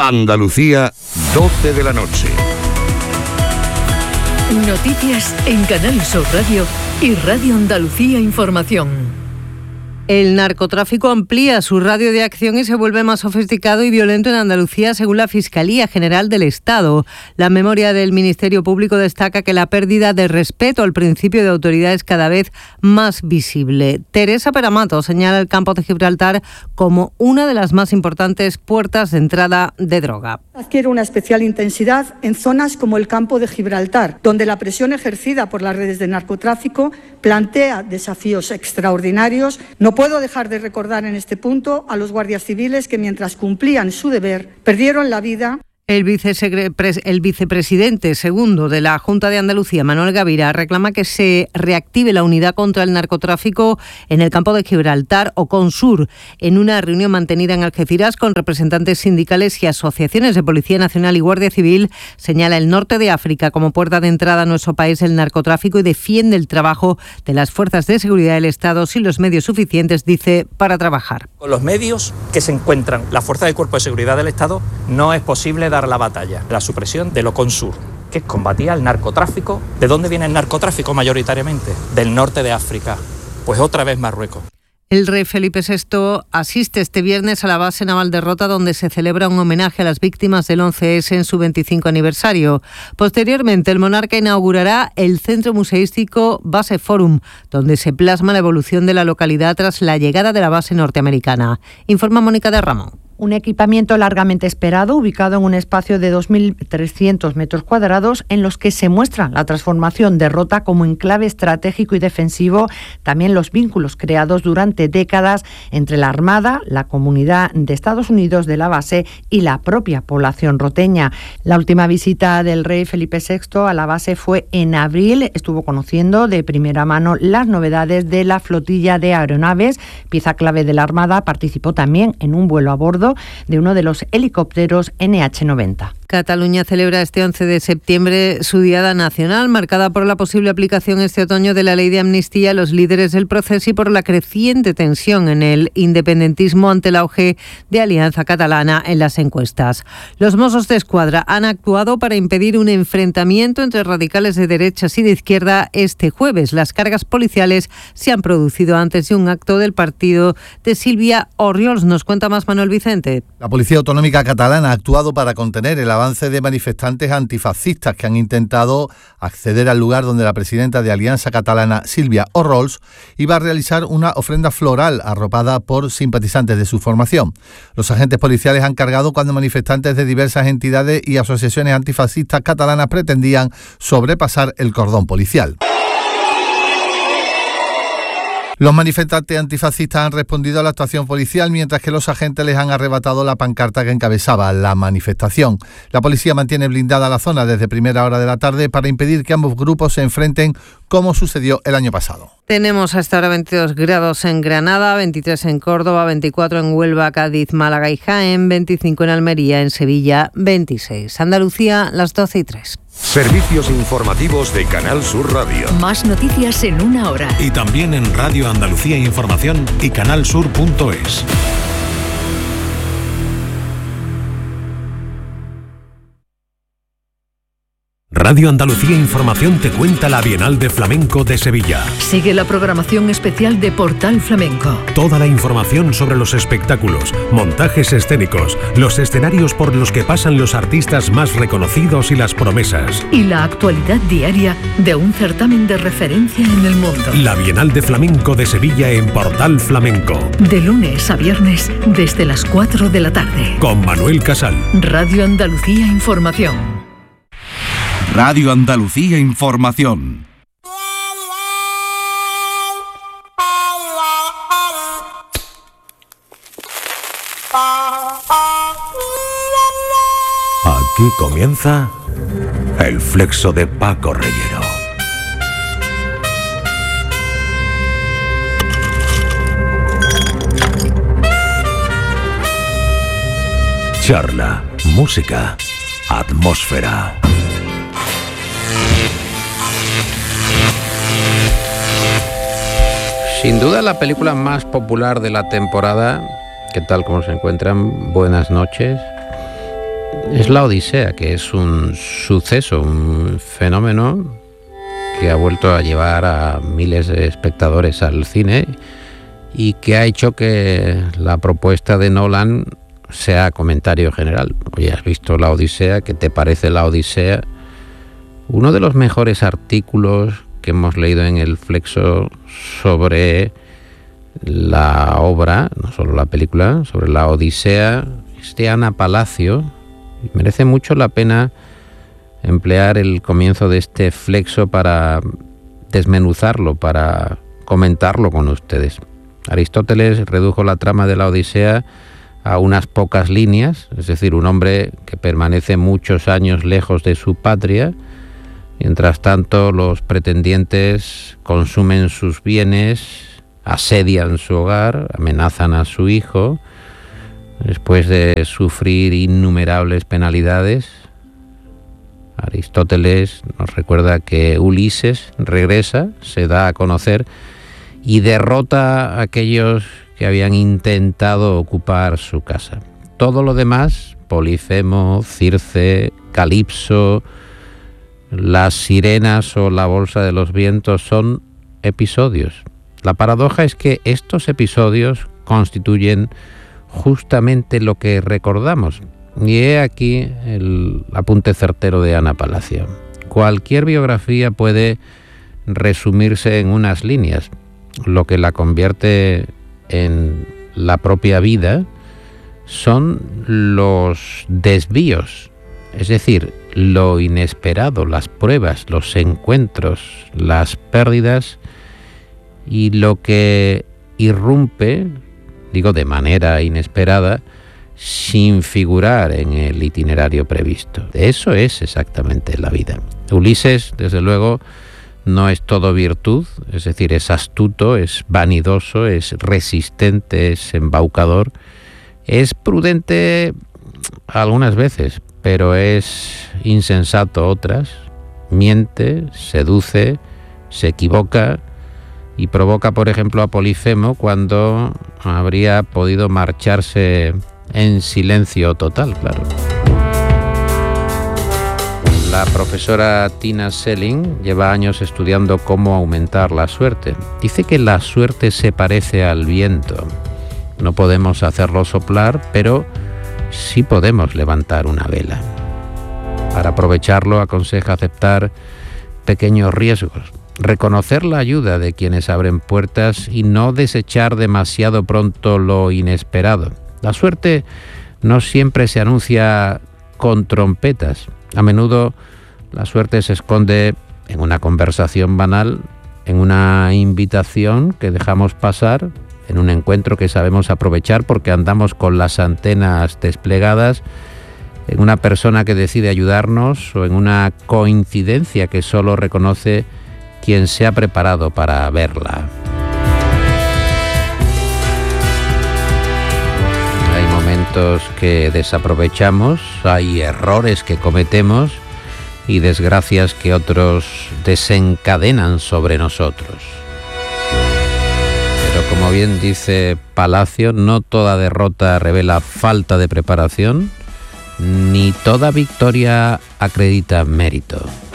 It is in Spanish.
Andalucía, 12 de la noche. Noticias en Canal Sur Radio y Radio Andalucía Información. El narcotráfico amplía su radio de acción y se vuelve más sofisticado y violento en Andalucía, según la Fiscalía General del Estado. La memoria del Ministerio Público destaca que la pérdida de respeto al principio de autoridad es cada vez más visible. Teresa Peramato señala el campo de Gibraltar como una de las más importantes puertas de entrada de droga. Adquiere una especial intensidad en zonas como el campo de Gibraltar, donde la presión ejercida por las redes de narcotráfico plantea desafíos extraordinarios. No puedo dejar de recordar en este punto a los guardias civiles que, mientras cumplían su deber, perdieron la vida. El vicepresidente segundo de la Junta de Andalucía, Manuel Gavira, reclama que se reactive la unidad contra el narcotráfico en el campo de Gibraltar o Consur. En una reunión mantenida en Algeciras con representantes sindicales y asociaciones de Policía Nacional y Guardia Civil, señala el norte de África como puerta de entrada a nuestro país del narcotráfico y defiende el trabajo de las fuerzas de seguridad del Estado sin los medios suficientes, dice, para trabajar. Con los medios que se encuentran la fuerza del Cuerpo de Seguridad del Estado no es posible dar la batalla, la supresión de lo Consur, que combatía el narcotráfico. ¿De dónde viene el narcotráfico mayoritariamente? Del norte de África. Pues otra vez Marruecos. El rey Felipe VI asiste este viernes a la base naval de Rota, donde se celebra un homenaje a las víctimas del 11S en su 25 aniversario. Posteriormente, el monarca inaugurará el centro museístico Base Forum, donde se plasma la evolución de la localidad tras la llegada de la base norteamericana. Informa Mónica de Ramón. Un equipamiento largamente esperado, ubicado en un espacio de 2.300 metros cuadrados, en los que se muestra la transformación de Rota como enclave estratégico y defensivo, también los vínculos creados durante décadas entre la Armada, la Comunidad de Estados Unidos de la base y la propia población roteña. La última visita del rey Felipe VI a la base fue en abril. Estuvo conociendo de primera mano las novedades de la flotilla de aeronaves. Pieza clave de la Armada, participó también en un vuelo a bordo de uno de los helicópteros NH-90. Cataluña celebra este 11 de septiembre su Diada Nacional, marcada por la posible aplicación este otoño de la ley de amnistía a los líderes del proceso y por la creciente tensión en el independentismo ante el auge de Alianza Catalana en las encuestas. Los Mossos de Escuadra han actuado para impedir un enfrentamiento entre radicales de derechas y de izquierda este jueves. Las cargas policiales se han producido antes de un acto del partido de Sílvia Orriols. Nos cuenta más Manuel Vicente. La Policía Autonómica Catalana ha actuado para contener el avance de manifestantes antifascistas que han intentado acceder al lugar donde la presidenta de Alianza Catalana, Sílvia Orriols, iba a realizar una ofrenda floral arropada por simpatizantes de su formación. Los agentes policiales han cargado cuando manifestantes de diversas entidades y asociaciones antifascistas catalanas pretendían sobrepasar el cordón policial. Los manifestantes antifascistas han respondido a la actuación policial, mientras que los agentes les han arrebatado la pancarta que encabezaba la manifestación. La policía mantiene blindada la zona desde primera hora de la tarde para impedir que ambos grupos se enfrenten, como sucedió el año pasado. Tenemos hasta ahora 22 grados en Granada, 23 en Córdoba, 24 en Huelva, Cádiz, Málaga y Jaén, 25 en Almería, en Sevilla, 26. Andalucía, las 12:03. Servicios informativos de Canal Sur Radio. Más noticias en una hora. Y también en Radio Andalucía Información y canalsur.es. Radio Andalucía Información te cuenta la Bienal de Flamenco de Sevilla. Sigue la programación especial de Portal Flamenco. Toda la información sobre los espectáculos, montajes escénicos, los escenarios por los que pasan los artistas más reconocidos y las promesas. Y la actualidad diaria de un certamen de referencia en el mundo. La Bienal de Flamenco de Sevilla en Portal Flamenco. De lunes a viernes desde las 4 de la tarde. Con Manuel Casal. Radio Andalucía Información. Radio Andalucía Información. Aquí comienza el flexo de Paco Reyero. Charla, música, atmósfera. Sin duda la película más popular de la temporada. ¿Qué tal? ¿Cómo se encuentran? Buenas noches. es la Odisea, que es un suceso, un fenómeno que ha vuelto a llevar a miles de espectadores al cine y que ha hecho que la propuesta de Nolan sea comentario general. Oye, ¿has visto la Odisea? ¿Qué te parece la Odisea? Uno de los mejores artículos que hemos leído en el Flexo sobre la obra, no solo la película, sobre la Odisea, es de Ana Palacio. Merece mucho la pena emplear el comienzo de este Flexo para desmenuzarlo, para comentarlo con ustedes. Aristóteles redujo la trama de la Odisea a unas pocas líneas, es decir, un hombre que permanece muchos años lejos de su patria. Mientras tanto, los pretendientes consumen sus bienes, asedian su hogar, amenazan a su hijo. Después de sufrir innumerables penalidades, Aristóteles nos recuerda que Ulises regresa, se da a conocer y derrota a aquellos que habían intentado ocupar su casa. Todo lo demás, Polifemo, Circe, Calipso, las sirenas o la bolsa de los vientos, son episodios. La paradoja es que estos episodios constituyen justamente lo que recordamos. Y he aquí el apunte certero de Ana Palacio. Cualquier biografía puede resumirse en unas líneas. Lo que la convierte en la propia vida son los desvíos, es decir, lo inesperado, las pruebas, los encuentros, las pérdidas y lo que irrumpe, digo de manera inesperada, sin figurar en el itinerario previsto. Eso es exactamente la vida. Ulises, desde luego, no es todo virtud, es decir, es astuto, es vanidoso, es resistente, es embaucador, es prudente algunas veces, pero es insensato otras, miente, seduce, se equivoca y provoca, por ejemplo, a Polifemo cuando habría podido marcharse en silencio total, claro. La profesora Tina Selling lleva años estudiando cómo aumentar la suerte. Dice que la suerte se parece al viento. No podemos hacerlo soplar, pero sí podemos levantar una vela. Para aprovecharlo, aconseja aceptar pequeños riesgos, reconocer la ayuda de quienes abren puertas y no desechar demasiado pronto lo inesperado. La suerte no siempre se anuncia con trompetas. A menudo la suerte se esconde en una conversación banal, en una invitación que dejamos pasar, en un encuentro que sabemos aprovechar porque andamos con las antenas desplegadas, en una persona que decide ayudarnos o en una coincidencia que solo reconoce quien se ha preparado para verla. Hay momentos que desaprovechamos, hay errores que cometemos y desgracias que otros desencadenan sobre nosotros. Pero como bien dice Palacio, no toda derrota revela falta de preparación, ni toda victoria acredita mérito.